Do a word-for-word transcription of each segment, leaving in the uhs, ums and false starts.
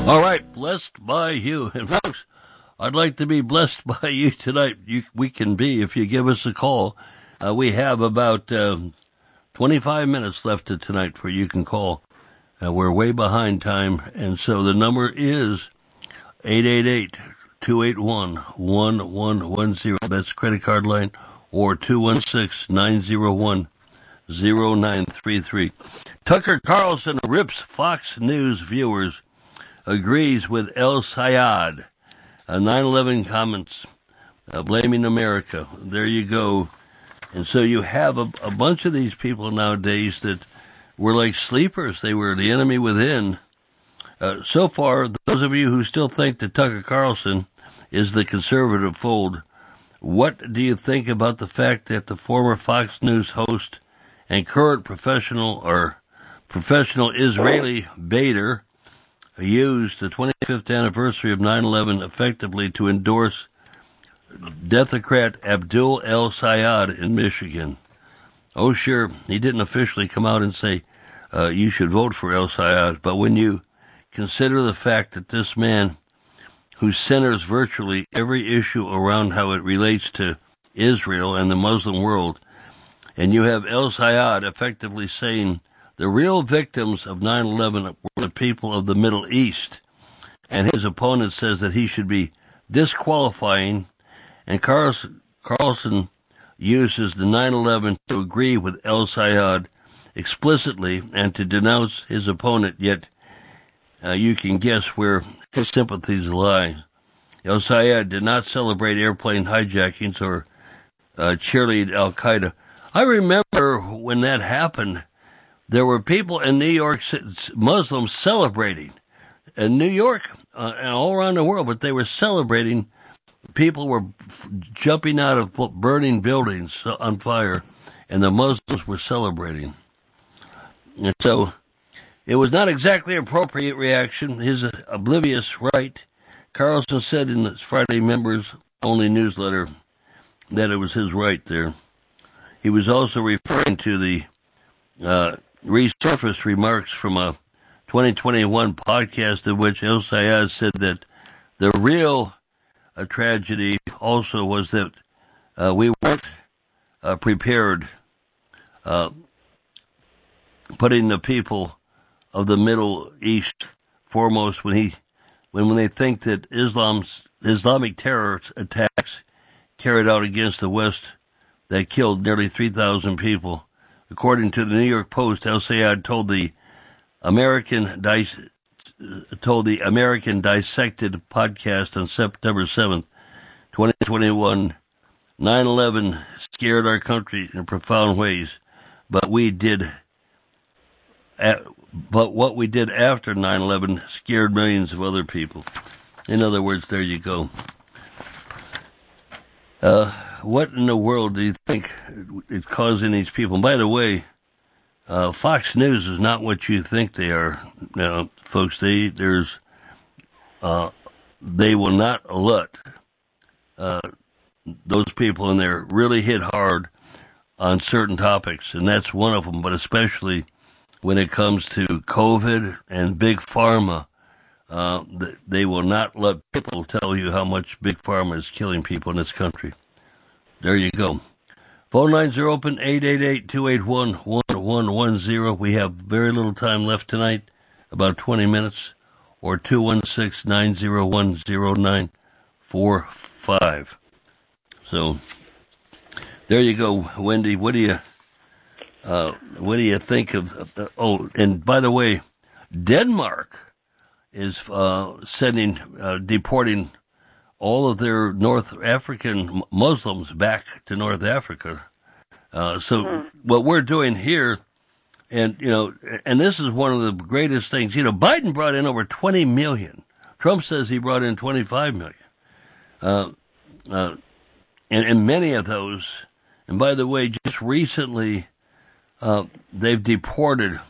All right, blessed by you. And folks, I'd like to be blessed by you tonight. You, we can be if you give us a call. Uh, we have about uh, twenty-five minutes left to tonight where you can call. Uh, we're way behind time, and so the number is eight eight eight, two eight one, one one one zero. That's credit card line, or two one six, nine zero one, zero nine three three. Tucker Carlson rips Fox News viewers, agrees with El Sayad. Uh, nine eleven comments uh, blaming America. There you go. And so you have a, a bunch of these people nowadays that were like sleepers. They were the enemy within. Uh, so far, those of you who still think that Tucker Carlson is the conservative fold, what do you think about the fact that the former Fox News host and current professional or professional Israeli baiter used the twenty-fifth anniversary of nine eleven effectively to endorse Democrat Abdul El Sayad in Michigan? Oh, sure, he didn't officially come out and say, uh, you should vote for El Sayad, but when you consider the fact that this man, who centers virtually every issue around how it relates to Israel and the Muslim world, and you have El Sayad effectively saying the real victims of nine eleven were the people of the Middle East, and his opponent says that he should be disqualifying, and Carlson, Carlson uses the nine eleven to agree with El Sayad explicitly and to denounce his opponent, yet uh, you can guess where his sympathies lie. El Sayad did not celebrate airplane hijackings or uh, cheerlead Al-Qaeda. I remember when that happened, there were people in New York, Muslims celebrating in New York uh, and all around the world, but they were celebrating. People were f- jumping out of burning buildings on fire, and the Muslims were celebrating. And so it was not exactly an appropriate reaction. His uh, oblivious right. Carlson said in his Friday members-only newsletter that it was his right there. He was also referring to the uh, resurfaced remarks from a twenty twenty-one podcast in which El Sayad said that the real uh, tragedy also was that uh, we weren't uh, prepared, uh, putting the people of the Middle East foremost when he, when, when they think that Islam's Islamic terror attacks carried out against the West that killed nearly three thousand people. According to the New York Post, El Sayad told the American Dis- told the American Dissected podcast on September seventh, twenty twenty-one, nine eleven scared our country in profound ways, but we did but what we did after nine eleven scared millions of other people. In other words, there you go. Uh, what in the world do you think is causing these people? And by the way, uh, Fox News is not what you think they are. Now, folks, they, there's, uh, they will not let, uh, those people in there really hit hard on certain topics, and that's one of them, but especially when it comes to COVID and Big Pharma, uh, they will not let people tell you how much Big Pharma is killing people in this country. There you go. Phone lines are open, eight eight eight, two eight one, one one one zero. We have very little time left tonight, about twenty minutes, or two one six, nine zero one, zero nine four five. So, there you go, Wendy. What do you, uh, what do you think of, uh, oh, and by the way, Denmark is, uh, sending, uh, deporting all of their North African Muslims back to North Africa. Uh, so mm-hmm. what we're doing here, and, you know, and this is one of the greatest things, you know, Biden brought in over twenty million. Trump says he brought in twenty-five million. Uh, uh, and, and many of those, and by the way, just recently, uh, they've deported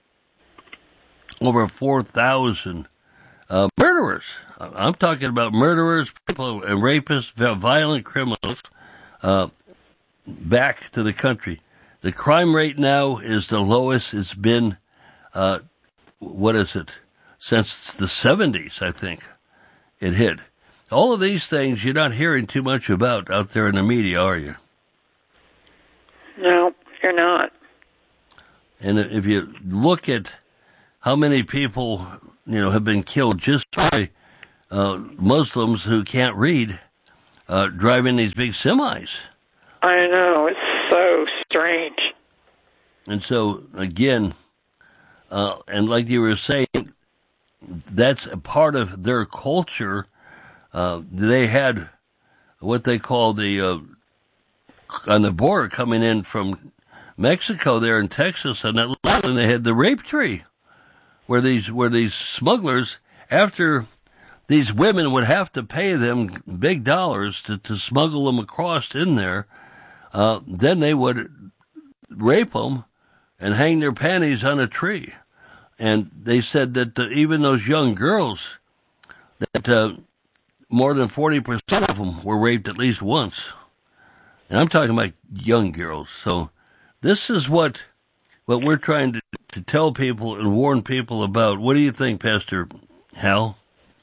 over four thousand uh, murderers. I'm talking about murderers, people, and rapists, violent criminals, uh, back to the country. The crime rate now is the lowest it's been, uh, what is it, since the seventies, I think it hit. All of these things you're not hearing too much about out there in the media, are you? No, you're not. And if you look at how many people, you know, have been killed just by uh, Muslims who can't read, uh, driving these big semis. I know, it's so strange. And so, again, uh, and like you were saying, that's a part of their culture. Uh, they had what they call the, uh, on the border coming in from Mexico there in Texas, and that, and they had the rape tree, where these, where these smugglers, after these women would have to pay them big dollars to, to smuggle them across in there, uh, then they would rape them and hang their panties on a tree. And they said that uh, even those young girls, that uh, more than forty percent of them were raped at least once. And I'm talking about young girls. So this is what what we're trying to, to tell people and warn people about. What do you think, Pastor Hal?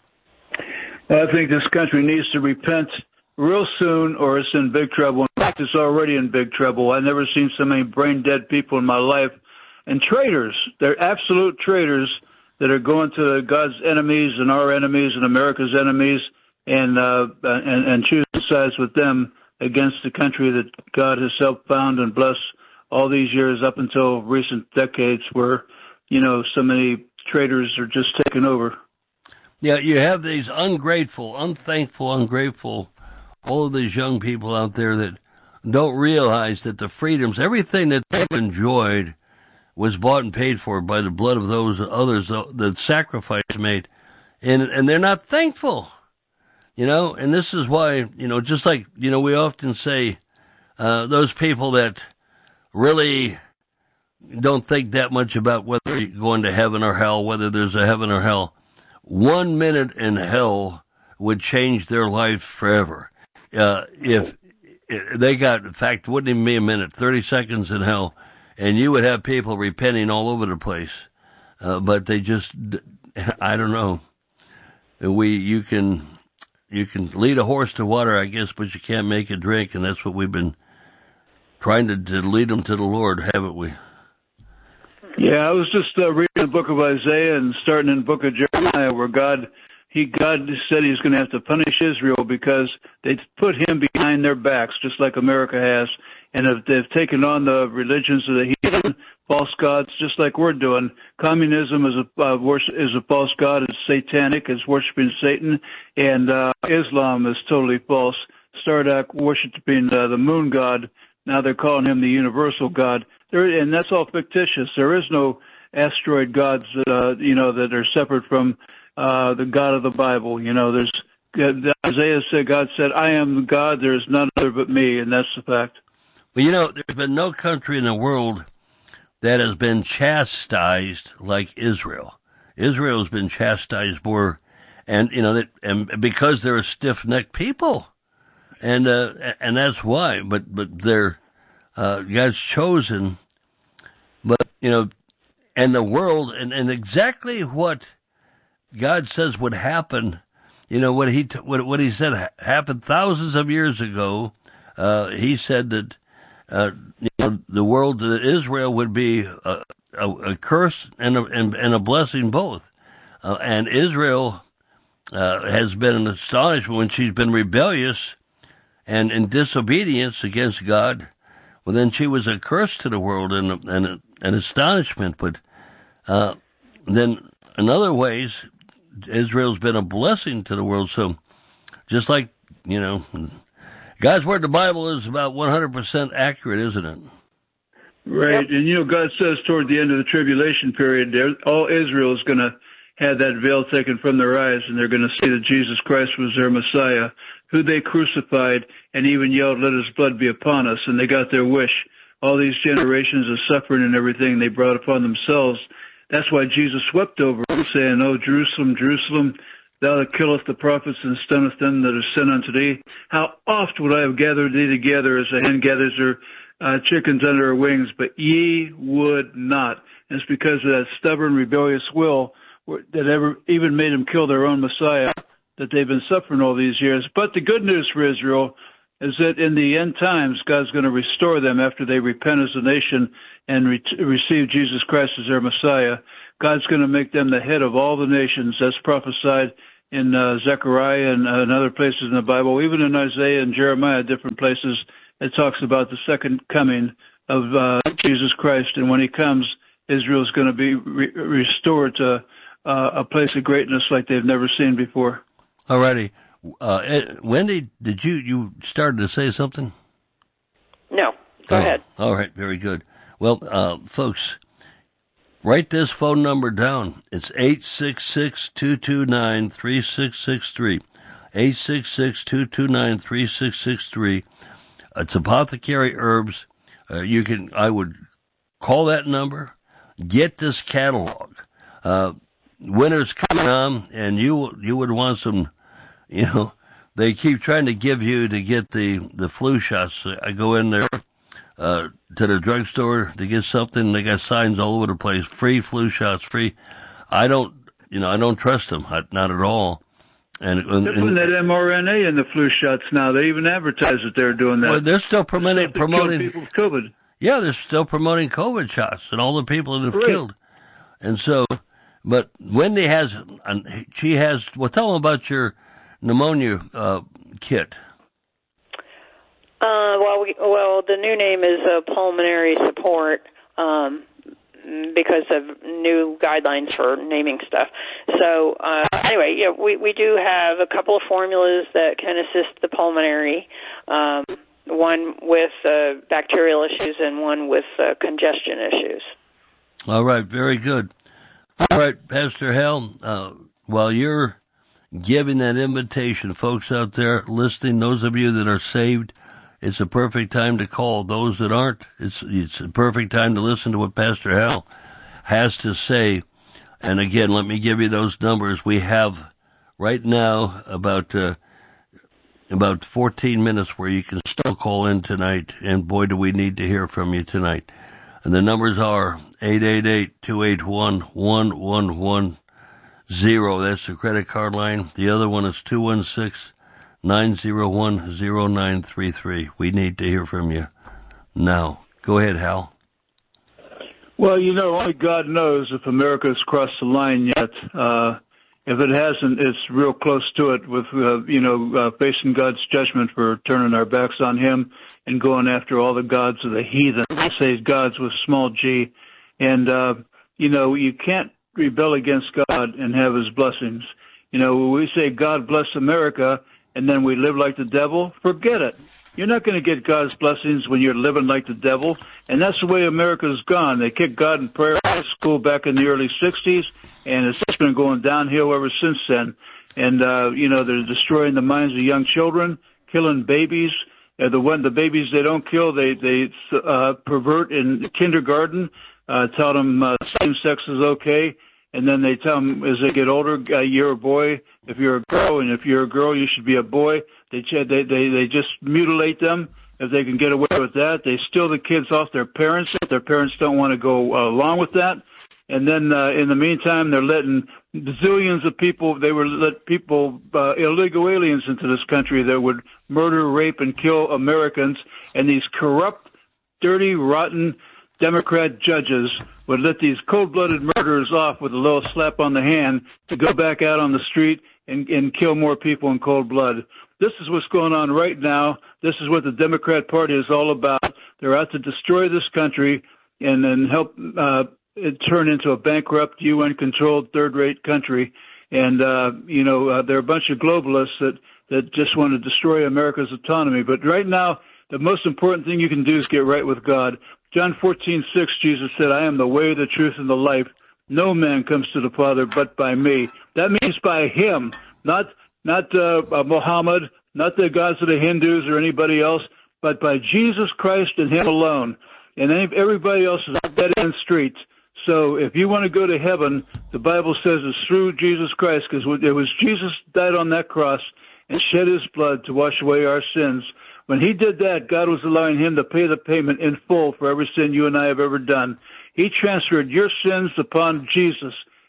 Well, I think this country needs to repent real soon, or it's in big trouble. In fact, it's already in big trouble. I've never seen so many brain-dead people in my life. And traitors, they're absolute traitors that are going to God's enemies and our enemies and America's enemies, and uh, and, and choosing sides with them against the country that God has helped found and blessed all these years up until recent decades, where, you know, so many traitors are just taking over. Yeah, you have these ungrateful, unthankful, ungrateful, all of these young people out there that don't realize that the freedoms, everything that they've enjoyed, was bought and paid for by the blood of those others, the sacrifice made, and and they're not thankful, you know. And this is why, you know, just like, you know, we often say, uh, those people that really don't think that much about whether you're going to heaven or hell, whether there's a heaven or hell. One minute in hell would change their life forever. Uh, if they got, in fact, wouldn't even be a minute, thirty seconds in hell, and you would have people repenting all over the place. Uh, but they just, I don't know. We, you can, you can lead a horse to water, I guess, but you can't make it drink. And that's what we've been trying to, to lead them to the Lord, haven't we? Yeah, I was just uh, reading the book of Isaiah and starting in the book of Jeremiah, where God, he, God said he's going to have to punish Israel because they put him behind their backs, just like America has. And if they've taken on the religions of the heathen, false gods, just like we're doing. Communism is a uh, worship, is a false god. It's satanic. It's worshiping Satan. And uh, Islam is totally false. Started worshiping uh, the moon god. Now they're calling him the universal god. There, and that's all fictitious. There is no asteroid gods, uh, you know, that are separate from uh, the God of the Bible. You know, there's Isaiah said, God said, "I am the God. There is none other but me," and that's the fact. Well, you know, there's been no country in the world that has been chastised like Israel. Israel has been chastised more, and you know, and because they're a stiff-necked people, and uh, and that's why. But but they're uh, God's chosen. But you know, and the world, and, and exactly what God says would happen. You know what he what what he said happened thousands of years ago. Uh, he said that. Uh, you know, the world, uh, Israel would be a, a, a curse and a, and, and a blessing both. Uh, and Israel uh, has been an astonishment when she's been rebellious and in disobedience against God. Well, then she was a curse to the world and, and an astonishment. But uh, then in other ways, Israel's been a blessing to the world. So just like, you know, God's word, the Bible, is about one hundred percent accurate, isn't it? Right. Yep. And, you know, God says toward the end of the tribulation period, all Israel is going to have that veil taken from their eyes, and they're going to see that Jesus Christ was their Messiah, who they crucified and even yelled, "Let his blood be upon us." And they got their wish. All these generations of suffering and everything they brought upon themselves. That's why Jesus wept over them, saying, "Oh, Jerusalem, Jerusalem, thou that killest the prophets and stonest them that are sent unto thee, how oft would I have gathered thee together as a hen gathers her uh, chickens under her wings, but ye would not." And it's because of that stubborn, rebellious will that ever even made them kill their own Messiah that they've been suffering all these years. But the good news for Israel is that in the end times, God's going to restore them after they repent as a nation and re- receive Jesus Christ as their Messiah. God's going to make them the head of all the nations, as prophesied in uh, Zechariah and, uh, and other places in the Bible, even in Isaiah and Jeremiah, different places. It talks about the second coming of uh, Jesus Christ, and when he comes, Israel is going to be re- restored to uh, a place of greatness like they've never seen before. All righty. Uh, Wendy, did you, you started to say something? No, go oh, ahead. All right, very good. Well, uh, folks, write this phone number down. It's eight six six, two two nine, three six six three. eight six six, two two nine, three six six three. It's Apothecary Herbs. Uh, you can, I would call that number, get this catalog. Uh, winter's coming on, and you, you would want some, you know, they keep trying to give you to get the, the flu shots. I go in there, uh, to the drugstore to get something. They got signs all over the place. Free flu shots, free. I don't, you know, I don't trust them. I, not at all. And, and they're putting that mRNA in the flu shots now. They even advertise that they're doing that. Well, they're still promoting, promoting people with COVID. Yeah, they're still promoting COVID shots and all the people that have Right. killed. And so, but Wendy has, she has, well, tell them about your pneumonia uh, kit. Uh, well, we, well, the new name is uh, pulmonary support um, because of new guidelines for naming stuff. So uh, anyway, yeah, we, we do have a couple of formulas that can assist the pulmonary, um, one with uh, bacterial issues and one with uh, congestion issues. All right, very good. All right, Pastor Hal, uh, while you're giving that invitation, folks out there listening, those of you that are saved, it's a perfect time to call. Those that aren't, it's it's a perfect time to listen to what Pastor Hal has to say. And again, let me give you those numbers. We have right now about uh, about fourteen minutes where you can still call in tonight. And boy, do we need to hear from you tonight. And the numbers are eight eight eight, two eight one, one one one zero. That's the credit card line. The other one is two one six, nine zero one, zero nine three three. We need to hear from you now. Go ahead, Hal. Well, you know, only God knows if America's crossed the line yet. Uh, if it hasn't, it's real close to it with, uh, you know, uh, facing God's judgment for turning our backs on him and going after all the gods of the heathen. I say gods with small g. And, uh, you know, you can't rebel against God and have his blessings. You know, when we say God bless America and then we live like the devil, forget it. You're not going to get God's blessings when you're living like the devil. And that's the way America's gone. They kicked God in prayer out of school back in the early sixties, and it's just been going downhill ever since then. And, uh, you know, they're destroying the minds of young children, killing babies. Uh, the one, the babies they don't kill, they, they uh, pervert in kindergarten, uh, tell them uh, same sex is okay. And then they tell them as they get older, uh, you're a boy. If you're a girl, and if you're a girl, you should be a boy. They they they they just mutilate them if they can get away with that. They steal the kids off their parents if their parents don't want to go uh, along with that. And then uh, in the meantime, they're letting zillions of people. They were let people uh, illegal aliens into this country that would murder, rape, and kill Americans. And these corrupt, dirty, rotten Democrat judges would let these cold-blooded murderers off with a little slap on the hand to go back out on the street and, and kill more people in cold blood. This is what's going on right now. This is what the Democrat Party is all about. They're out to destroy this country and then help uh, it turn into a bankrupt, U N-controlled, third-rate country. And, uh, you know, uh, they're a bunch of globalists that, that just want to destroy America's autonomy. But right now, the most important thing you can do is get right with God. John fourteen six, Jesus said, I am the way, the truth, and the life. No man comes to the Father but by me. That means by him, not not uh, uh, Muhammad, not the gods of the Hindus or anybody else, but by Jesus Christ and him alone. And everybody else is on dead-end streets. So if you want to go to heaven, the Bible says it's through Jesus Christ, because it was Jesus died on that cross and shed his blood to wash away our sins. When he did that, God was allowing him to pay the payment in full for every sin you and I have ever done. He transferred your sins upon Jesus,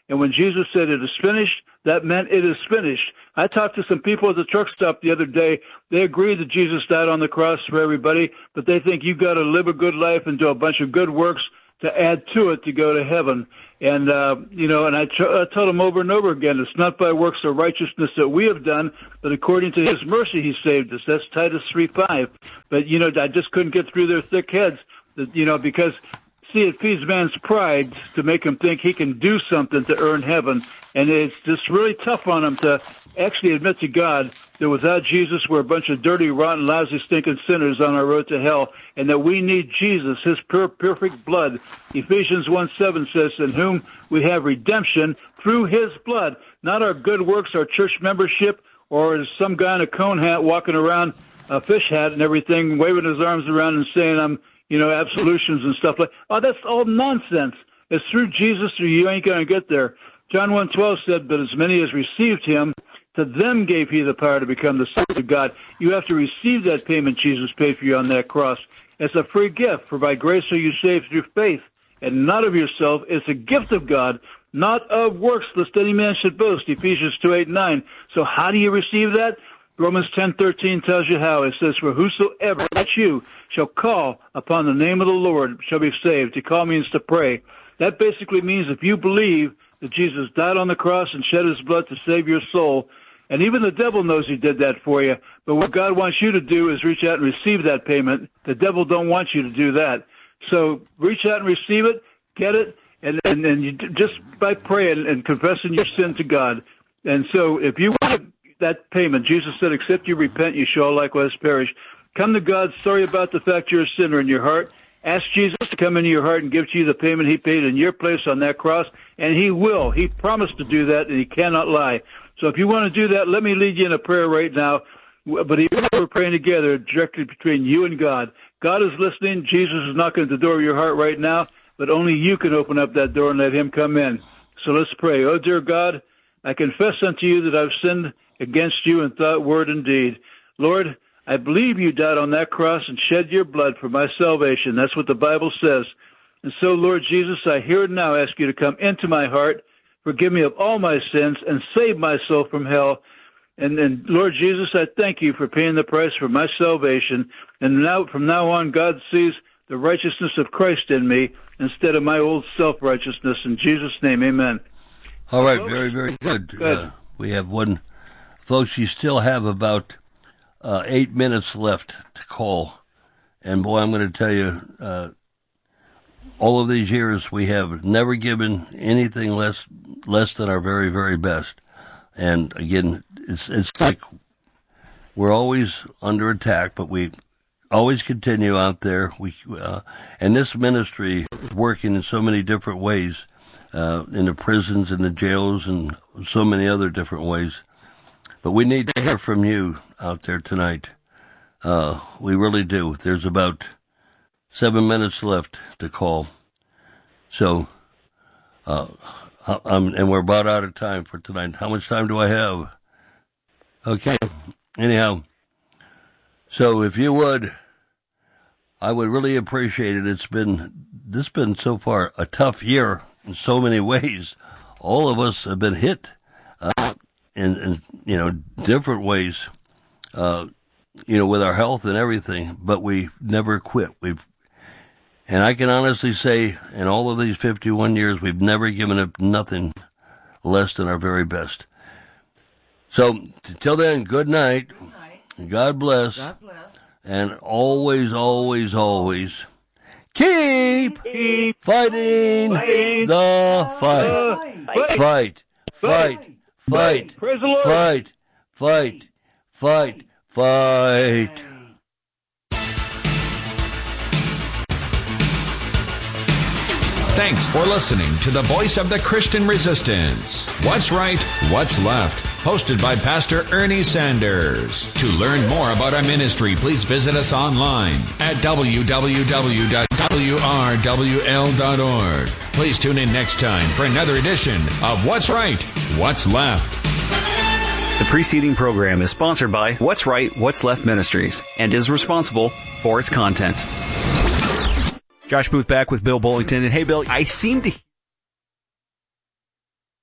And when Jesus said it is finished, that meant it is finished. I talked to some people at the truck stop the other day. They agree that Jesus died on the cross for everybody, but they think you've got to live a good life and do a bunch of good works to add to it to go to heaven. And, uh, you know, and I, tr- I told them over and over again, it's not by works of righteousness that we have done, but according to his mercy he saved us. That's Titus three five. But, you know, I just couldn't get through their thick heads, that, you know, because, see, it feeds man's pride to make him think he can do something to earn heaven. And it's just really tough on him to actually admit to God that without Jesus, we're a bunch of dirty, rotten, lousy, stinking sinners on our road to hell, and that we need Jesus, his pure, perfect blood. Ephesians one seven says, in whom we have redemption through his blood, not our good works, our church membership, or some guy in a cone hat walking around, a fish hat and everything, waving his arms around and saying, I'm, you know, absolutions and stuff like that. Oh, that's all nonsense. It's through Jesus or you ain't going to get there. John one twelve said, but as many as received him, to them gave he the power to become the sons of God. You have to receive that payment Jesus paid for you on that cross. It's a free gift, for by grace are you saved through faith, and not of yourself. It's a gift of God, not of works, lest any man should boast, Ephesians two eight nine. So how do you receive that? Romans ten thirteen tells you how. It says, for whosoever, that's you, shall call upon the name of the Lord shall be saved. To call means to pray. That basically means if you believe that Jesus died on the cross and shed his blood to save your soul, and even the devil knows he did that for you, but what God wants you to do is reach out and receive that payment. The devil don't want you to do that. So reach out and receive it, get it, and, and, and you, just by praying and confessing your sin to God. And so if you want that payment, Jesus said, except you repent, you shall likewise perish. Come to God, sorry about the fact you're a sinner in your heart. Ask Jesus to come into your heart and give to you the payment he paid in your place on that cross, and he will. He promised to do that, and he cannot lie. So if you want to do that, let me lead you in a prayer right now. But even though we're praying together, directly between you and God, God is listening. Jesus is knocking at the door of your heart right now, but only you can open up that door and let him come in. So let's pray. Oh, dear God, I confess unto you that I've sinned against you in thought, word, and deed. Lord, I believe you died on that cross and shed your blood for my salvation. That's what the Bible says. And so, Lord Jesus, I here and now ask you to come into my heart, forgive me of all my sins, and save my soul from hell. And, and Lord Jesus, I thank you for paying the price for my salvation. And now, from now on, God sees the righteousness of Christ in me instead of my old self-righteousness. In Jesus' name, amen. All right, very, very good. good. Uh, we have one. Folks, you still have about uh, eight minutes left to call. And, boy, I'm going to tell you, uh, all of these years we have never given anything less less than our very, very best. And, again, it's it's like we're always under attack, but we always continue out there. We uh, and this ministry is working in so many different ways, uh, in the prisons, in the jails, and so many other different ways. But we need to hear from you out there tonight. Uh, we really do. There's about seven minutes left to call. So, uh, I'm, and we're about out of time for tonight. How much time do I have? Okay. Anyhow, so if you would, I would really appreciate it. It's been, this has been so far a tough year in so many ways. All of us have been hit, uh, in, in, you know, different ways, uh, you know, with our health and everything, but we never quit. We've, and I can honestly say, in all of these fifty-one years, we've never given up nothing less than our very best. So, until then, good night. Good night. God bless. God bless. And always, always, always keep, Keep fighting, fighting the fight. Fight. Fight. Fight. Fight. Praise the Lord. Fight. Fight. Fight. Fight. Thanks for listening to the Voice of the Christian Resistance. What's Right, What's Left? Hosted by Pastor Ernie Sanders. To learn more about our ministry, please visit us online at w w w dot w r w l dot org. Please tune in next time for another edition of What's Right, What's Left. The preceding program is sponsored by What's Right, What's Left Ministries and is responsible for its content. Josh Booth back with Bill Bullington. And hey, Bill, I seem to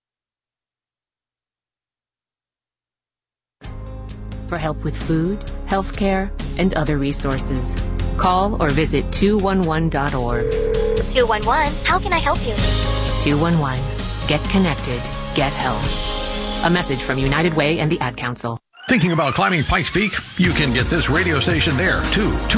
for help with food, healthcare, and other resources. Call or visit two one one dot org. two one one, how can I help you? two one one. Get connected. Get help. A message from United Way and the Ad Council. Thinking about climbing Pikes Peak? You can get this radio station there, too.